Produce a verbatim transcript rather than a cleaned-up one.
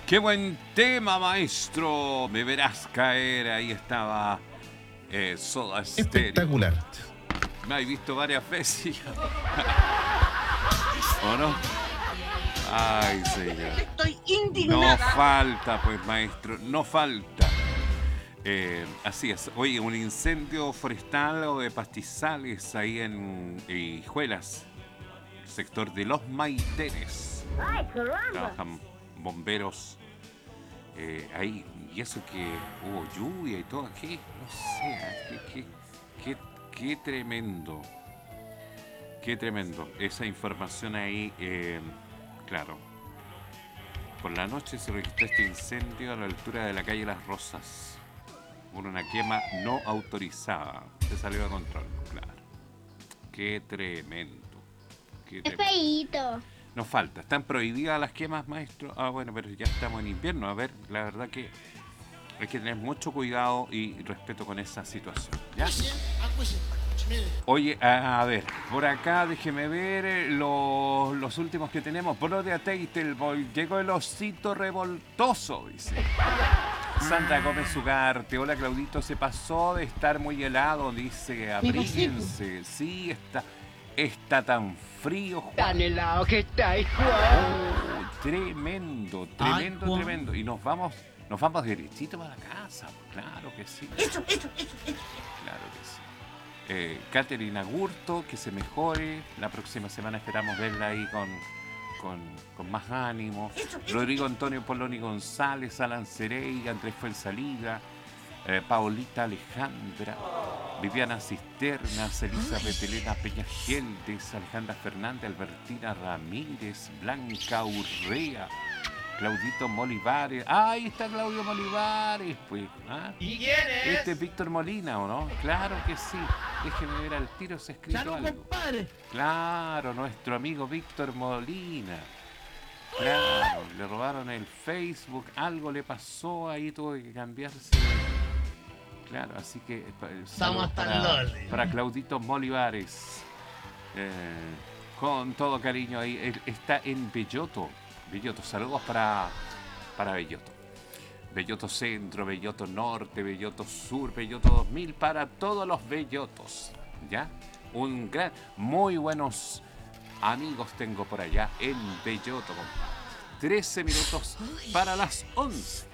Qué buen tema, maestro. Me verás caer. Ahí estaba eh, Soda Stereo. Espectacular. Me has visto varias veces. ¿O no? Ay, señor. Estoy No indignada. falta, pues, maestro. No falta. Eh, así es. Oye, un incendio forestal o de pastizales ahí en Hijuelas, sector de Los Maitenes. Ay, caramba. Trabajan bomberos eh, ahí. Y eso que hubo lluvia y todo. ¿Qué? No sé. ¿Qué, qué, qué, qué tremendo. Qué tremendo. Esa información ahí, eh, claro. Por la noche se registró este incendio a la altura de la calle Las Rosas. Por una quema no autorizada. Se salió de control, claro. Qué tremendo. Qué Es tremendo. feíto. Nos falta. ¿Están prohibidas las quemas, maestro? Ah, bueno, pero ya estamos en invierno. A ver, la verdad que hay que tener mucho cuidado y respeto con esa situación. ¿Ya? Oye, a, a ver, por acá déjeme ver eh, los, los últimos que tenemos. Brodia Teitelboy, llegó el osito revoltoso, dice. Sandra Gómez Ugarte, hola Claudito, se pasó de estar muy helado, dice, abríguense. Sí, está, está tan frío, Juan. Tan helado que está, hijo. Oh, tremendo, tremendo, Ay, Juan. tremendo. Y nos vamos, nos vamos derechito para la casa, claro que sí. Eso, eso, eso, eso. Claro que sí. Eh, Catherine Agurto, que se mejore. La próxima semana esperamos verla ahí con, con, con más ánimo. Rodrigo Antonio Poloni González, Alan Cerey, Andrés Fuenzalida, eh, Paulita Alejandra, Viviana Cisternas, Elizabeth Elena Peña Geldes, Alejandra Fernández, Albertina Ramírez, Blanca Urrea, Claudito Molivares. Ah, ahí está Claudio Molivares, pues. ¿Ah? ¿Y quién es? Este es Víctor Molina, ¿o no? Claro que sí. Déjeme ver al tiro si ha escrito ¡Salud, algo. compadre! Claro, nuestro amigo Víctor Molina. Claro, le robaron el Facebook, algo le pasó, ahí tuvo que cambiarse. Claro, así que eh, saludos Estamos tan para, loli. para Claudito Molivares. Eh, con todo cariño ahí. Él está en Belloto. Belloto, saludos para, para Belloto. Belloto Centro, Belloto Norte, Belloto Sur, Belloto dos mil, para todos los Bellotos, ¿ya? Un gran, muy buenos amigos tengo por allá en Belloto, compadre. trece minutos para las once.